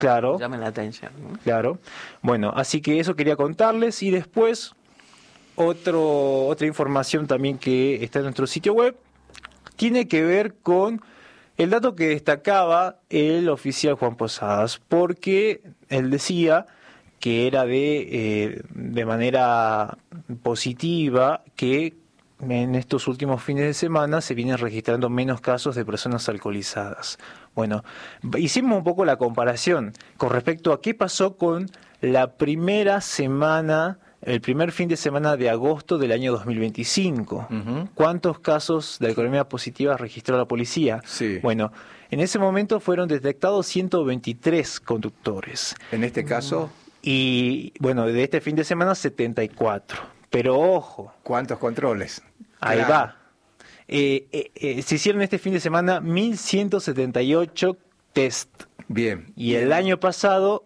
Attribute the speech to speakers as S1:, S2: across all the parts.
S1: Claro,
S2: llama la atención, ¿no?
S1: claro. Bueno, así que eso quería contarles y después otra información también que está en nuestro sitio web tiene que ver con el dato que destacaba el oficial Juan Posadas, porque él decía que era de manera positiva que en estos últimos fines de semana se vienen registrando menos casos de personas alcoholizadas. Bueno, hicimos un poco la comparación con respecto a qué pasó con la primera semana, el primer fin de semana de agosto del año 2025.
S3: Ujú.
S1: ¿Cuántos casos de alcoholemia positiva registró la policía?
S3: Sí.
S1: Bueno, en ese momento fueron detectados 123 conductores.
S3: En este caso,
S1: Y bueno, de este fin de semana 74. Pero ojo,
S3: ¿cuántos controles?
S1: ahí
S3: Claro.
S1: va. Se hicieron este fin de semana 1178 test.
S3: Bien.
S1: Y el año pasado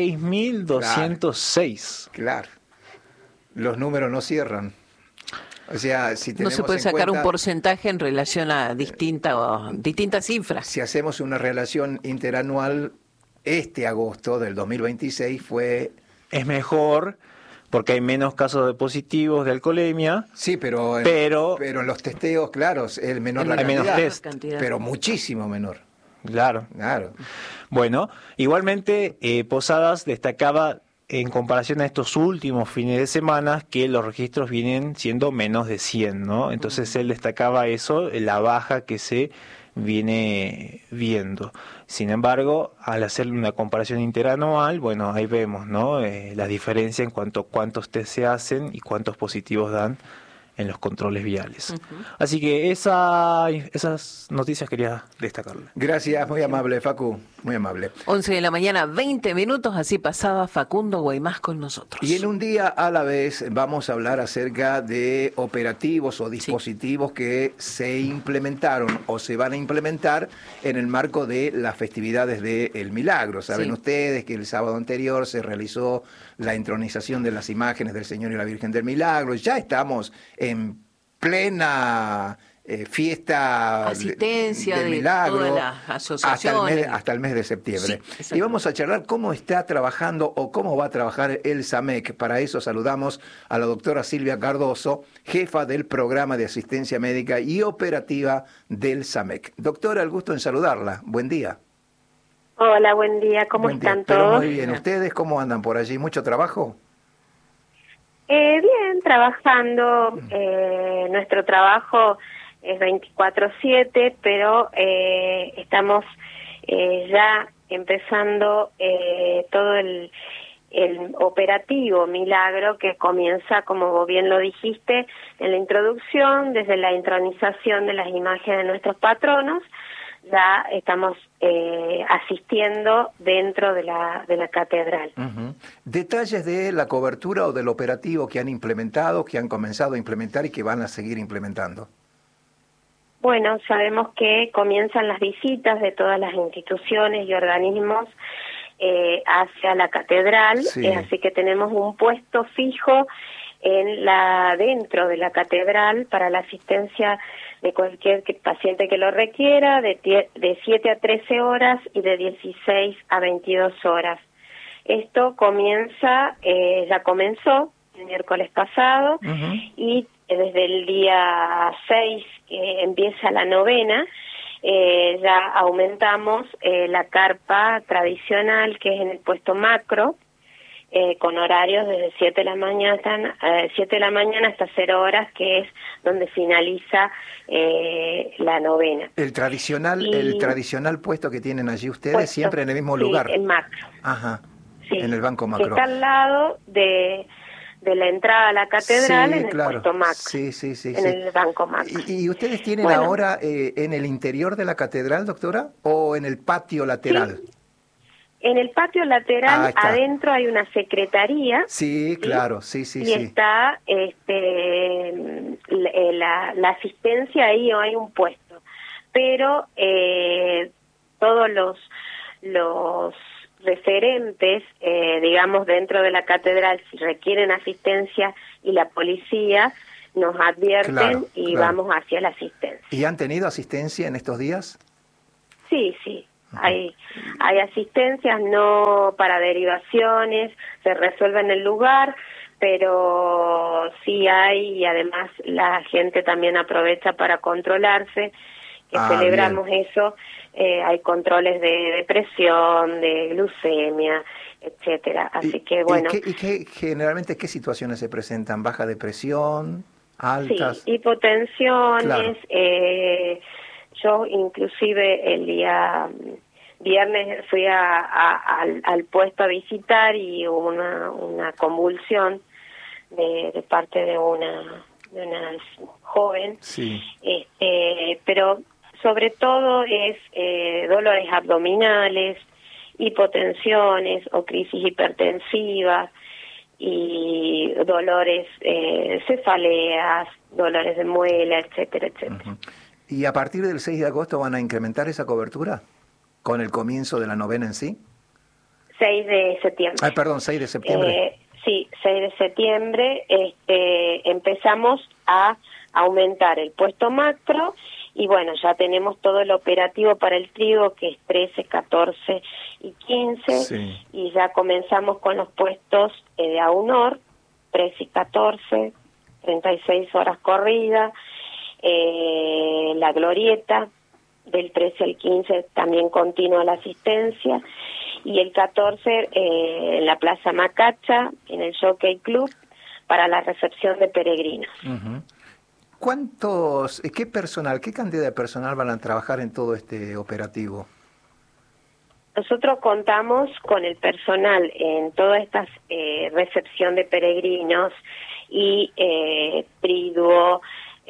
S1: 6206.
S3: Claro. Los números no cierran. O sea, si
S2: No
S3: tenemos
S2: se puede
S3: en
S2: sacar un
S3: cuenta,
S2: porcentaje en relación a distintas cifras.
S3: si hacemos una relación interanual, este agosto del 2026 fue...
S1: Es mejor porque hay menos casos de positivos de alcoholemia.
S3: Sí, pero
S1: Pero-
S3: en los testeos, claro, es menor la
S1: Hay menos
S3: cantidad,
S1: test.
S3: pero muchísimo menor.
S1: Claro.
S3: Claro.
S1: Bueno, igualmente Posadas destacaba en comparación a estos últimos fines de semana que los registros vienen siendo menos de 100, ¿no? Entonces él destacaba eso, la baja que se viene viendo. Sin embargo, al hacer una comparación interanual, bueno, ahí vemos, ¿no? La diferencia en cuanto a cuántos test se hacen y cuántos positivos dan en los controles viales. Así que esas noticias quería destacarlas.
S3: Gracias, muy amable, Facu, muy amable.
S2: 11 de la mañana, 20 minutos, así pasaba Facundo Guaymás con nosotros.
S3: Y en un día a la vez vamos a hablar acerca de operativos o dispositivos que se implementaron o se van a implementar en el marco de las festividades del Milagro. Saben
S2: Sí.
S3: ustedes que el sábado anterior se realizó la entronización de las imágenes del Señor y la Virgen del Milagro. Ya estamos en plena fiesta
S2: Asistencia
S3: del
S2: de
S3: Milagro
S2: todas las asociaciones.
S3: hasta el mes de septiembre.
S2: Sí,
S3: Y vamos a charlar cómo está trabajando o cómo va a trabajar el SAMEC. Para eso saludamos a la doctora Silvia Cardoso, jefa del programa de asistencia médica y operativa del SAMEC. Doctora, el gusto en saludarla. Buen día.
S4: Hola, buen día. ¿Cómo
S3: Buen día.
S4: están
S3: Pero
S4: todos?
S3: muy bien. ¿Ustedes cómo andan por allí? ¿Mucho trabajo?
S4: Bien, trabajando. Nuestro trabajo es 24/7, pero estamos ya empezando todo el operativo Milagro, que comienza, como vos bien lo dijiste, en la introducción, desde la intronización de las imágenes de nuestros patronos. Ya estamos asistiendo dentro de la catedral.
S3: Ujú. Detalles de la cobertura o del operativo que han implementado, que han comenzado a implementar y que van a seguir implementando.
S4: Bueno, sabemos que comienzan las visitas de todas las instituciones y organismos hacia la catedral,
S3: Sí.
S4: Así que tenemos un puesto fijo dentro de la catedral para la asistencia de cualquier paciente que lo requiera, de 7 a 13 horas y de 16 a 22 horas. Esto ya comenzó el miércoles pasado, y desde el día 6 que empieza la novena, ya aumentamos la carpa tradicional, que es en el puesto macro, con horarios desde 7 de la mañana hasta 0 horas, que es donde finaliza la novena.
S3: El tradicional puesto que tienen allí ustedes,
S4: Puesto,
S3: siempre en el mismo
S4: sí,
S3: lugar.
S4: en macro.
S3: Ajá.
S4: Sí,
S3: En el banco
S4: que
S3: macro.
S4: está al lado de la entrada a la catedral,
S3: Sí,
S4: en el
S3: claro.
S4: puesto macro.
S3: Sí, sí, sí.
S4: En el banco macro.
S3: ¿Y ustedes tienen
S4: Bueno.
S3: ahora en el interior de la catedral, doctora, o en el patio lateral?
S4: Sí. En el patio lateral,
S3: Ah, está.
S4: adentro hay una secretaría.
S3: Sí, claro, sí, sí,
S4: Y
S3: sí.
S4: está la asistencia ahí, o hay un puesto. Pero todos los referentes, digamos, dentro de la catedral, si requieren asistencia, y la policía nos advierten,
S3: Claro,
S4: y
S3: claro.
S4: vamos hacia la asistencia.
S3: ¿Y han tenido asistencia en estos días?
S4: Sí, sí. Hay asistencias, no para derivaciones, se resuelve en el lugar, pero sí hay, y además la gente también aprovecha para controlarse, que celebramos
S3: bien.
S4: eso, hay controles de presión, de glucemia, etcétera. Así que bueno.
S3: Generalmente qué situaciones se presentan? ¿Baja de presión? ¿Altas?
S4: Sí, hipotensiones.
S3: Claro.
S4: Yo inclusive el día viernes fui al puesto a visitar y hubo una convulsión de parte de una joven.
S3: Sí.
S4: Pero sobre todo es dolores abdominales, hipotensiones o crisis hipertensivas y dolores, cefaleas, dolores de muela, etcétera, etcétera.
S3: Uh-huh. ¿Y a partir del 6 de agosto van a incrementar esa cobertura con el comienzo de la novena en sí?
S4: 6 de septiembre.
S3: Ay, perdón, 6 de septiembre.
S4: Sí, 6 de septiembre empezamos a aumentar el puesto macro y bueno, ya tenemos todo el operativo para el trigo que es 13, 14 y 15
S3: Sí.
S4: y ya comenzamos con los puestos de AUNOR, 13 y 14, 36 horas corridas, la glorieta del 13 al 15 también continúa la asistencia y el 14 en la Plaza Macacha, en el Jockey Club, para la recepción de peregrinos.
S3: Uh-huh. ¿Qué cantidad de personal van a trabajar en todo este operativo?
S4: Nosotros contamos con el personal en toda esta recepción de peregrinos y triduo,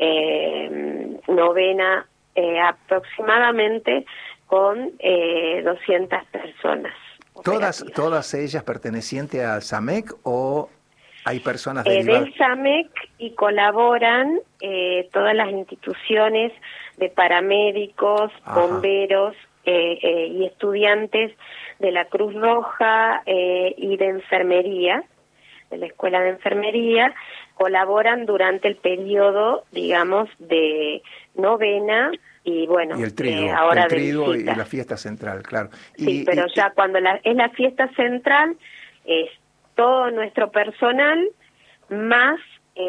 S4: novena, aproximadamente con 200 personas.
S3: ¿Todas ellas pertenecientes al SAMEC o hay personas derivadas?
S4: Del SAMEC y colaboran todas las instituciones de paramédicos,
S3: Ajá.
S4: bomberos y estudiantes de la Cruz Roja y de enfermería, de la Escuela de Enfermería, colaboran durante el periodo, digamos, de novena y bueno,
S3: Y el triduo,
S4: ahora
S3: el triduo
S4: de
S3: y
S4: visita.
S3: la fiesta central, claro.
S4: Sí, pero ya cuando es la fiesta central, es todo nuestro personal más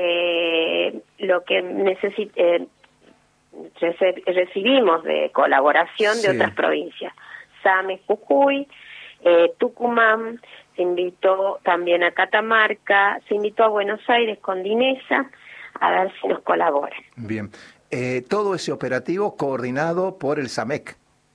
S4: lo que recibimos de colaboración
S3: Sí.
S4: de otras provincias. Same, Jujuy, Tucumán, se invitó también a Catamarca, se invitó a Buenos Aires con Dinesa, a ver si nos colaboran.
S3: Bien. Todo ese operativo coordinado por el SAMEC.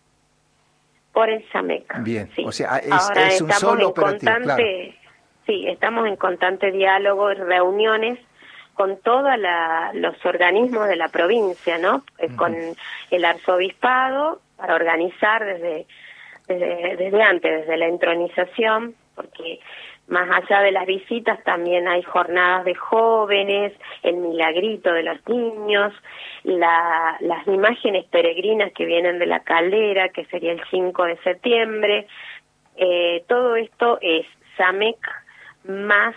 S4: Por el SAMEC.
S3: Bien,
S4: Sí.
S3: o sea,
S4: Ahora
S3: es un
S4: estamos
S3: solo
S4: en
S3: operativo,
S4: constante, sí, estamos en constante diálogo y reuniones con todos los organismos de la provincia, ¿no?
S3: Uh-huh.
S4: Con el arzobispado para organizar desde antes, desde la entronización, porque más allá de las visitas también hay jornadas de jóvenes, el milagrito de los niños, las imágenes peregrinas que vienen de la caldera, que sería el 5 de septiembre. Todo esto es SAMEC más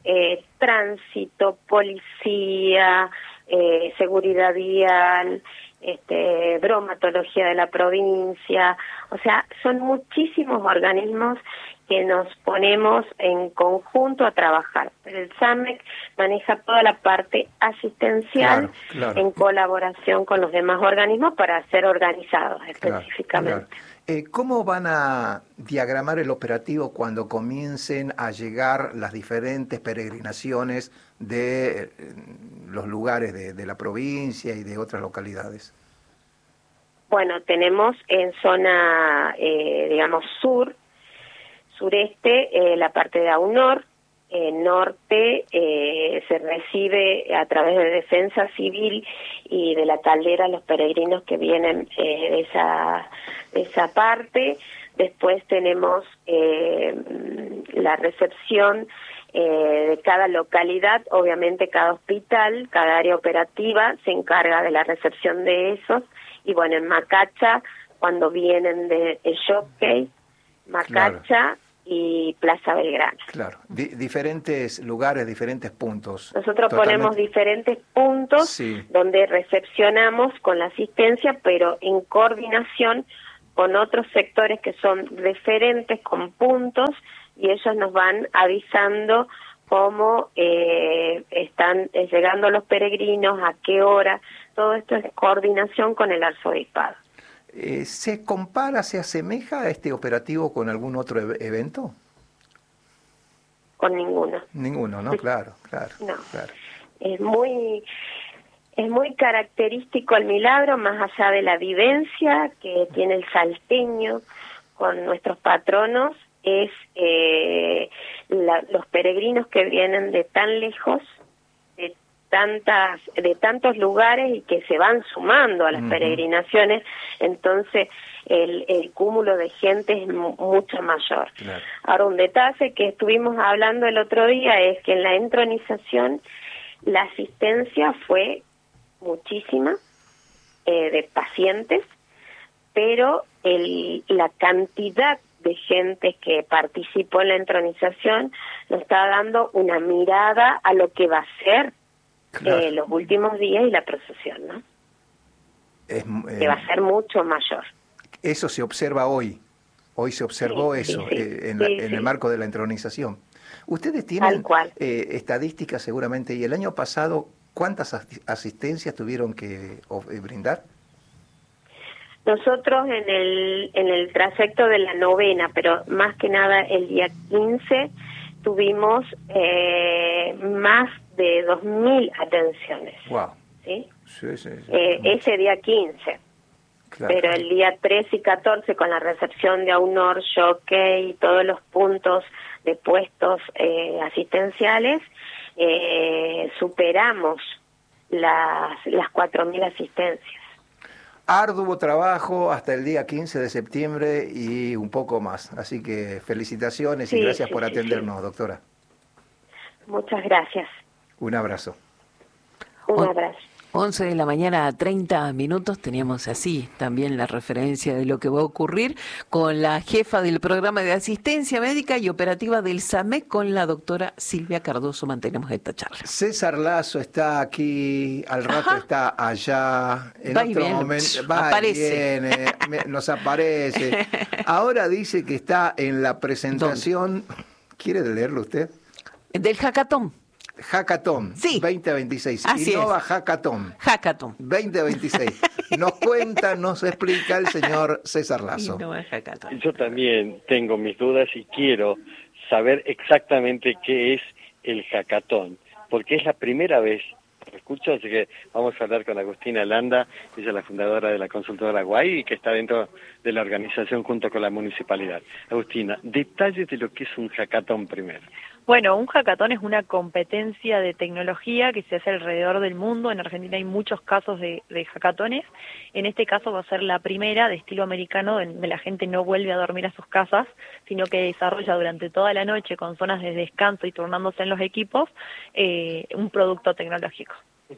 S4: tránsito, policía, seguridad vial, bromatología de la provincia, o sea, son muchísimos organismos que nos ponemos en conjunto a trabajar. Pero el SAMEC maneja toda la parte asistencial
S3: Claro.
S4: en colaboración con los demás organismos para ser organizados específicamente.
S3: Claro. ¿Cómo van a diagramar el operativo cuando comiencen a llegar las diferentes peregrinaciones de los lugares de la provincia y de otras localidades?
S4: Bueno, tenemos en zona, digamos, sureste, la parte de AUNOR, norte se recibe a través de Defensa Civil y de la caldera los peregrinos que vienen de esa parte. Después tenemos la recepción de cada localidad, obviamente cada hospital, cada área operativa se encarga de la recepción de esos. Y bueno, en Macacha, cuando vienen de Jockey, Macacha, claro, y Plaza Belgrano.
S3: Claro, diferentes lugares, diferentes puntos.
S4: Nosotros ponemos diferentes puntos, sí, donde recepcionamos con la asistencia, pero en coordinación con otros sectores que son referentes, con puntos, y ellos nos van avisando cómo están llegando los peregrinos, a qué hora. Todo esto es coordinación con el arzobispado.
S3: ¿Se compara, se asemeja a este operativo con algún otro evento?
S4: Con ninguno.
S3: Ninguno, ¿no? Claro.
S4: No.
S3: Claro.
S4: Es muy característico el milagro, más allá de la vivencia que tiene el salteño con nuestros patronos, es los peregrinos que vienen de tan lejos, de tantos lugares y que se van sumando a las peregrinaciones, entonces el cúmulo de gente es mucho mayor. Claro. Ahora, un detalle que estuvimos hablando el otro día es que en la entronización la asistencia fue muchísima de pacientes, pero la cantidad de gente que participó en la entronización nos está dando una mirada a lo que va a ser los últimos días y la procesión, ¿no? Que va a ser mucho mayor.
S3: Eso se observa hoy. Hoy se observó eso en el marco de la entronización. Ustedes tienen estadísticas seguramente, y el año pasado, ¿cuántas asistencias tuvieron que brindar?
S4: Nosotros en el trayecto de la novena, pero más que nada el día 15, tuvimos más de 2.000 atenciones.
S3: Wow.
S4: ¿Sí?
S3: Sí.
S4: Ese día 15. Claro. Pero el día 13 y 14, con la recepción de AUNOR, Jockey y todos los puntos de puestos asistenciales, superamos las 4.000 asistencias.
S3: Arduo trabajo hasta el día 15 de septiembre y un poco más. Así que felicitaciones y gracias por atendernos, doctora.
S4: Muchas gracias.
S3: Un abrazo.
S4: Un abrazo.
S2: 11 de la mañana, 30 minutos, teníamos así también la referencia de lo que va a ocurrir con la jefa del programa de asistencia médica y operativa del SAMEC, con la doctora Silvia Cardoso. Mantenemos esta charla.
S3: César Lazo está aquí, al rato está allá, en otro momento va y viene, nos aparece. Ahora dice que está en la presentación, ¿quiere leerlo usted?
S2: Del Hackathon.
S3: Hackathon 2026.
S2: Así
S3: Innova
S2: es.
S3: Hackathon
S2: 2026.
S3: Nos cuenta, nos explica el señor César Lazo.
S2: Innova Hackathon.
S5: Yo también tengo mis dudas y quiero saber exactamente qué es el Hackathon, porque es la primera vez que escucho, así que vamos a hablar con Agustina Landa, ella es la fundadora de la consultora Guay y que está dentro de la organización junto con la municipalidad. Agustina, detalles de lo que es un Hackathon primero.
S6: Bueno, un hackathon es una competencia de tecnología que se hace alrededor del mundo. En Argentina hay muchos casos de hackatones. En este caso va a ser la primera de estilo americano, donde la gente no vuelve a dormir a sus casas, sino que desarrolla durante toda la noche, con zonas de descanso y turnándose en los equipos, un producto tecnológico.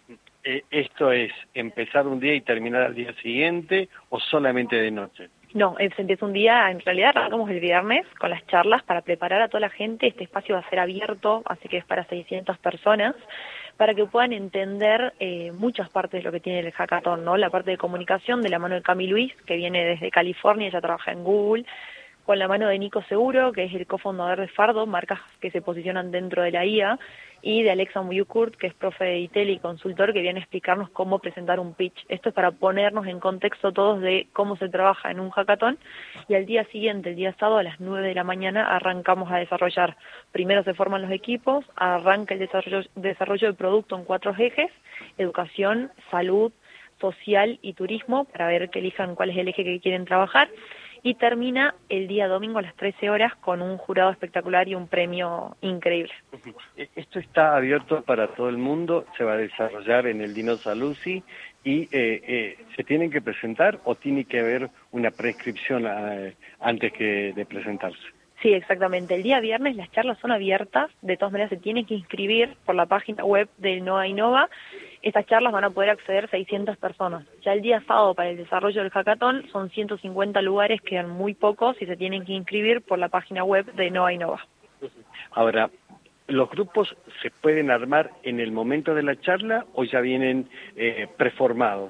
S5: ¿Esto es empezar un día y terminar al día siguiente o solamente de noche?
S6: No, se empieza un día, en realidad arrancamos el viernes con las charlas para preparar a toda la gente. Este espacio va a ser abierto, así que es para 600 personas, para que puedan entender muchas partes de lo que tiene el hackathon, ¿no? La parte de comunicación de la mano de Cami Luis, que viene desde California, ella trabaja en Google, con la mano de Nico Seguro, que es el cofundador de Fardo, marcas que se posicionan dentro de la IA, y de Alexa Muyukurt, que es profe de ITEL y consultor, que viene a explicarnos cómo presentar un pitch. Esto es para ponernos en contexto todos de cómo se trabaja en un hackathon, y al día siguiente, el día sábado a las 9 de la mañana, arrancamos a desarrollar. Primero se forman los equipos, arranca el desarrollo del producto en 4 ejes: educación, salud, social y turismo, para ver que elijan cuál es el eje que quieren trabajar, y termina el día domingo a las 13 horas con un jurado espectacular y un premio increíble.
S5: Esto está abierto para todo el mundo, se va a desarrollar en el Dinosa Lucy y ¿se tienen que presentar o tiene que haber una prescripción antes de presentarse?
S6: Sí, exactamente. El día viernes las charlas son abiertas, de todas maneras se tienen que inscribir por la página web del NOA Innova. Estas charlas van a poder acceder 600 personas. Ya el día sábado para el desarrollo del hackathon son 150 lugares, quedan muy pocos y se tienen que inscribir por la página web de NOA Innova.
S5: Ahora, ¿los grupos se pueden armar en el momento de la charla o ya vienen preformados?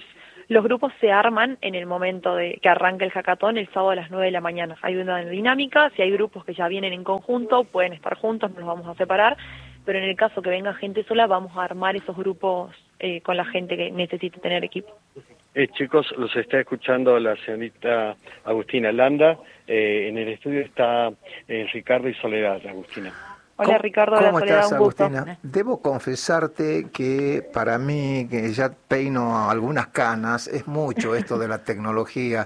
S6: Los grupos se arman en el momento de que arranca el hackathon el sábado a las 9 de la mañana. Hay una dinámica, si hay grupos que ya vienen en conjunto, pueden estar juntos, no los vamos a separar, pero en el caso que venga gente sola, vamos a armar esos grupos con la gente que necesite tener equipo.
S5: Chicos, los está escuchando la señorita Agustina Landa. En el estudio está Ricardo y Soledad, Agustina.
S6: Hola Ricardo, hola
S3: ¿Cómo
S6: Soledad,
S3: estás,
S6: un gusto.
S3: Agustina? Debo confesarte que para mí, que ya peino algunas canas, es mucho esto de la tecnología.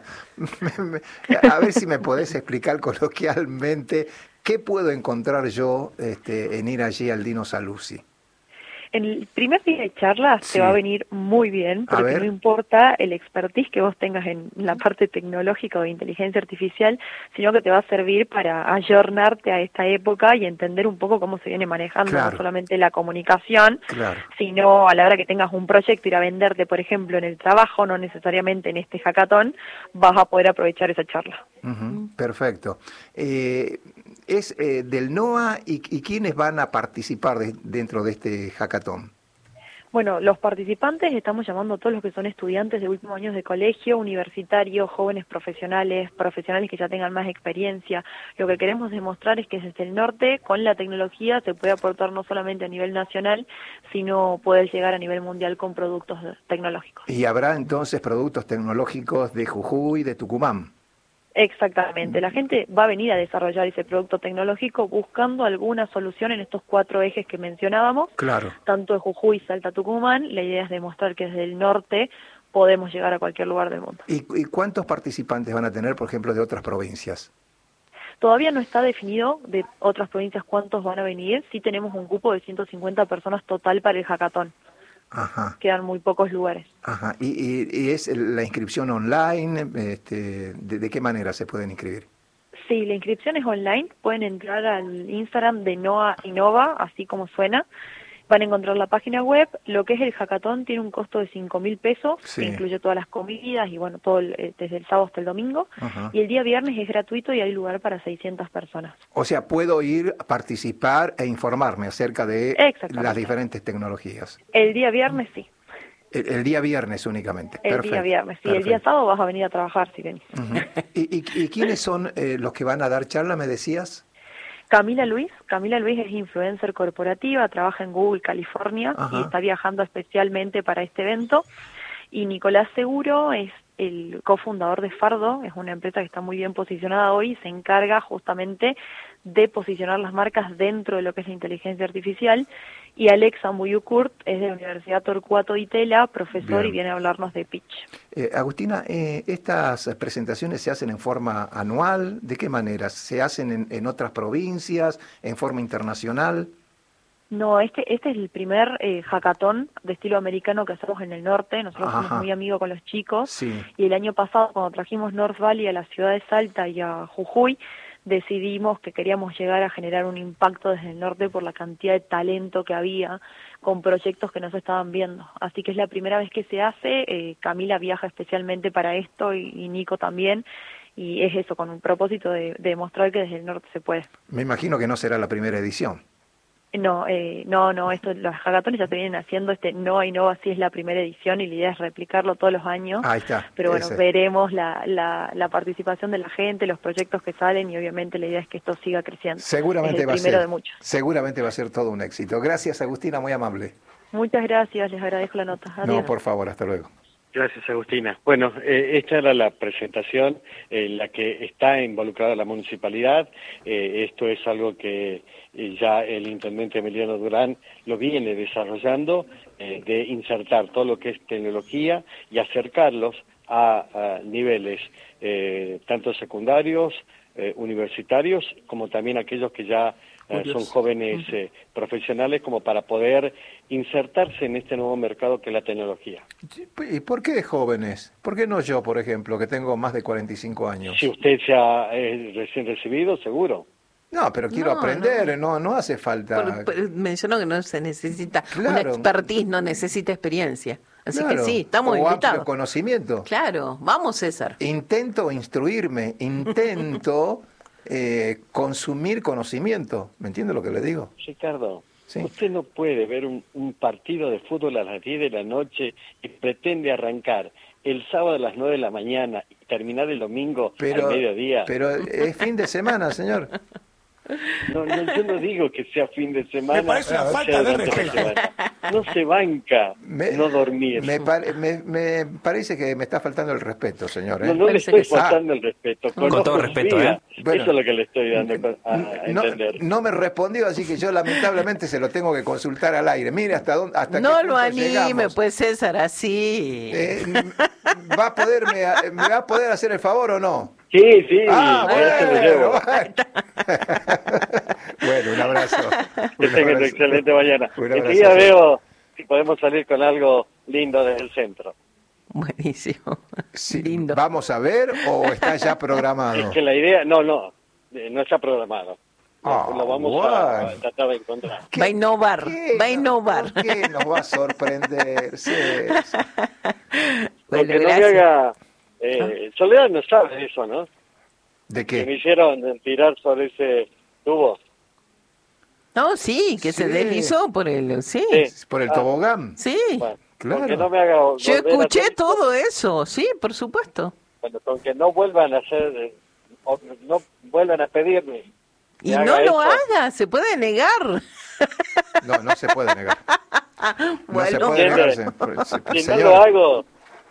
S3: A ver si me podés explicar coloquialmente qué puedo encontrar yo en ir allí al Dino Saluzzi.
S6: En el primer día de charla
S3: Sí.
S6: te va a venir muy bien,
S3: A
S6: porque
S3: ver.
S6: no importa el expertise que vos tengas en la parte tecnológica o de inteligencia artificial, sino que te va a servir para ayornarte a esta época y entender un poco cómo se viene manejando
S3: Claro.
S6: no solamente la comunicación,
S3: Claro.
S6: sino a la hora que tengas un proyecto, ir a venderte, por ejemplo, en el trabajo, no necesariamente en este hackathon, vas a poder aprovechar esa charla.
S3: Perfecto. Es del NOA y quiénes van a participar dentro de este hackathon.
S6: Bueno, los participantes estamos llamando a todos los que son estudiantes de últimos años de colegio, universitarios, jóvenes profesionales, profesionales que ya tengan más experiencia. Lo que queremos demostrar es que desde el norte, con la tecnología, se puede aportar no solamente a nivel nacional, sino poder llegar a nivel mundial con productos tecnológicos.
S3: Y habrá entonces productos tecnológicos de Jujuy y de Tucumán.
S6: Exactamente, la gente va a venir a desarrollar ese producto tecnológico buscando alguna solución en estos 4 ejes que mencionábamos,
S3: Claro.
S6: tanto de Jujuy, Salta, Tucumán. La idea es demostrar que desde el norte podemos llegar a cualquier lugar del mundo.
S3: ¿Y cuántos participantes van a tener, por ejemplo, de otras provincias?
S6: Todavía no está definido de otras provincias cuántos van a venir. Sí tenemos un cupo de 150 personas total para el hackathon.
S3: Ajá.
S6: Quedan muy pocos lugares.
S3: Ajá. ¿Y es la inscripción online? ¿De qué manera se pueden inscribir?
S6: Sí, la inscripción es online. Pueden entrar al Instagram de NOA Innova, así como suena. Van a encontrar la página web. Lo que es el hackathon tiene un costo de 5.000 pesos,
S3: Sí.
S6: que incluye todas las comidas y bueno, todo desde el sábado hasta el domingo.
S3: Ajá.
S6: Y el día viernes es gratuito y hay lugar para 600 personas.
S3: O sea, puedo ir a participar e informarme acerca de
S6: Exactamente.
S3: las diferentes tecnologías.
S6: El día viernes sí.
S3: El día viernes únicamente.
S6: El
S3: Perfecto.
S6: día viernes. Sí, el día
S3: Perfecto.
S6: sábado vas a venir a trabajar si venís.
S3: Ujú. ¿Y quiénes son los que van a dar charla, me decías?
S6: Camila Luis es influencer corporativa, trabaja en Google California
S3: Ajá.
S6: y está viajando especialmente para este evento. Y Nicolás Seguro es el cofundador de Fardo, es una empresa que está muy bien posicionada hoy y se encarga justamente de posicionar las marcas dentro de lo que es la inteligencia artificial. Y Alexa Muyukurt es de la Universidad Torcuato Di Tella, profesor,
S3: Bien.
S6: y viene a hablarnos de pitch.
S3: Agustina, ¿estas presentaciones se hacen en forma anual? ¿De qué manera? ¿Se hacen en otras provincias, en forma internacional?
S6: No, este es el primer hackathon de estilo americano que hacemos en el norte. Nosotros
S3: Ajá.
S6: somos muy amigos con los chicos.
S3: Sí.
S6: Y el año pasado, cuando trajimos North Valley a la ciudad de Salta y a Jujuy, decidimos que queríamos llegar a generar un impacto desde el norte por la cantidad de talento que había con proyectos que no se estaban viendo. Así que es la primera vez que se hace. Camila viaja especialmente para esto y Nico también. Y es eso, con un propósito de demostrar que desde el norte se puede.
S3: Me imagino que no será la primera edición.
S6: No, los hackatones ya se vienen haciendo, NOA Innova sí es la primera edición y la idea es replicarlo todos los años.
S3: Ahí está.
S6: Pero bueno,
S3: Ese.
S6: veremos la participación de la gente, los proyectos que salen y obviamente la idea es que esto siga creciendo.
S3: Seguramente
S6: es el
S3: va a
S6: primero
S3: ser.
S6: de muchos.
S3: Seguramente va a ser todo un éxito. Gracias, Agustina, muy amable.
S6: Muchas gracias, les agradezco la nota. Adiós.
S3: No, por favor, hasta luego.
S5: Gracias, Agustina. Bueno, esta era la presentación en la que está involucrada la municipalidad. Esto es algo que ya el intendente Emiliano Durán lo viene desarrollando, de insertar todo lo que es tecnología y acercarlos a niveles tanto secundarios, universitarios, como también aquellos que ya son jóvenes profesionales, como para poder insertarse en este nuevo mercado que es la tecnología.
S3: ¿Y por qué jóvenes? ¿Por qué no yo, por ejemplo, que tengo más de 45 años?
S5: Si usted ya es recién recibido, seguro.
S3: No, pero quiero
S2: No,
S3: aprender, no hace falta.
S2: Mencionó que no se necesita una
S3: Claro.
S2: expertise, no necesita experiencia. Así
S3: Claro.
S2: que sí, estamos
S3: O amplio
S2: invitados.
S3: conocimiento.
S2: Claro, vamos César.
S3: Intento instruirme, intento consumir conocimiento. ¿Me entiende lo que le digo?
S5: Ricardo,
S3: Sí.
S5: usted no puede ver un partido de fútbol a las 10 de la noche y pretende arrancar el sábado a las 9 de la mañana y terminar el domingo al mediodía.
S3: Pero es fin de semana, señor.
S5: No, yo no digo que sea fin de semana.
S7: Me parece una falta de respeto.
S5: No se banca no dormir.
S3: Me parece que me está faltando el respeto, señor.
S5: No le estoy faltando el respeto.
S8: Con todo respeto,
S5: Bueno,
S3: bueno,
S5: eso es lo que le estoy dando a entender.
S3: No me respondió, así que yo lamentablemente se lo tengo que consultar al aire. Mire hasta dónde, hasta
S2: no
S3: qué
S2: lo
S3: punto
S2: anime,
S3: llegamos.
S2: pues César, así.
S3: ¿Me va a poder hacer el favor o no?
S5: Sí,
S3: Bueno,
S5: lo llevo.
S3: Bueno, un abrazo.
S5: Que tengan una excelente mañana.
S3: Un abrazo.
S5: Enseguida veo si podemos salir con algo lindo desde el centro.
S2: Buenísimo.
S3: Sí,
S2: Lindo.
S3: ¿vamos a ver o está ya programado?
S5: Es que la idea, no está programado. Lo vamos a
S3: bueno.
S5: tratar de encontrar.
S2: Va a innovar, va a innovar.
S3: ¿Por qué nos va a sorprender, César?
S2: Bueno,
S5: Porque no me
S2: gracias.
S5: haga... Soledad no sabe de eso, ¿no?
S3: ¿De
S5: Que me
S3: qué?
S5: hicieron tirar sobre ese tubo.
S2: No, sí, que se
S3: Sí.
S2: deslizó por el... Sí,
S5: Sí.
S3: ¿Por el tobogán?
S2: sí.
S5: Bueno,
S3: Claro.
S5: con que no me haga
S2: Yo
S5: volver a
S2: escuché
S5: hacer-
S2: todo eso, sí, por supuesto.
S5: Bueno, con que no vuelvan a hacer... o no vuelvan a pedirme. que
S2: Y
S5: haga
S2: no lo
S5: eso.
S2: haga, se puede negar.
S3: No se puede negar. No se
S2: Bueno.
S3: puede negar.
S5: Si no
S3: Señor.
S5: lo hago,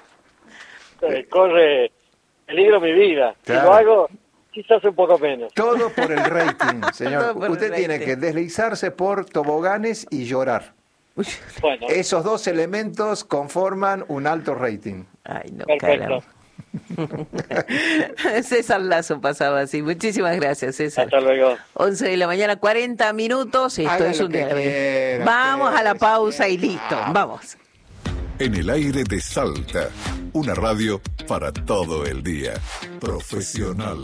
S5: corre peligro mi vida.
S3: Claro.
S5: Si lo hago, quizás un poco menos.
S3: Todo por el rating, señor.
S2: Todo por el
S3: Usted tiene
S2: rating.
S3: que deslizarse por toboganes y llorar.
S2: Uy,
S5: Bueno,
S3: Esos dos elementos conforman un alto rating.
S2: ay, no,
S5: perfecto.
S2: caramba. César Lazo pasaba así. Muchísimas gracias, César.
S5: Hasta luego.
S2: 11 de la mañana, 40 minutos. Esto
S3: Haga
S2: es
S3: lo
S2: un
S3: que
S2: día.
S3: quiera,
S2: Vamos a la
S3: ustedes,
S2: pausa y
S3: bien.
S2: listo. Vamos.
S9: En el aire de Salta, una radio para todo el día. Profesional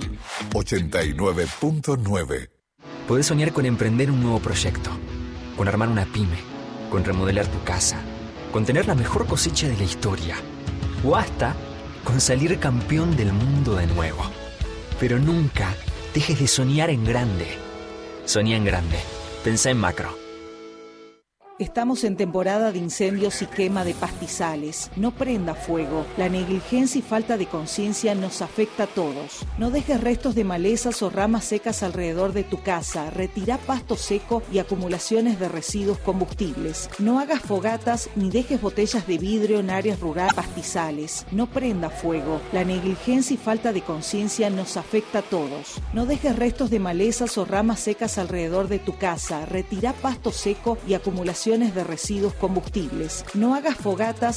S9: 89.9.
S8: Podés soñar con emprender un nuevo proyecto, con armar una pyme, con remodelar tu casa, con tener la mejor cosecha de la historia, o hasta con salir campeón del mundo de nuevo. Pero nunca dejes de soñar en grande. Soñá en grande. Pensá en macro.
S10: Estamos en temporada de incendios y quema de pastizales. No prenda fuego. La negligencia y falta de conciencia nos afecta a todos. No dejes restos de malezas o ramas secas alrededor de tu casa. Retira pasto seco y acumulaciones de residuos combustibles. No hagas fogatas ni dejes botellas de vidrio en áreas rurales, pastizales. No prenda fuego. La negligencia y falta de conciencia nos afecta a todos. No dejes restos de malezas o ramas secas alrededor de tu casa. Retira pasto seco y acumulaciones de residuos combustibles. No hagas fogatas